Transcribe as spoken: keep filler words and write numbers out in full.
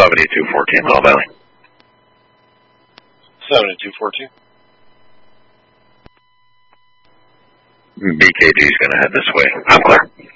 seventy-two fourteen, Mill Valley. seventy-two fourteen. B K G's going to head this way. I'm clear.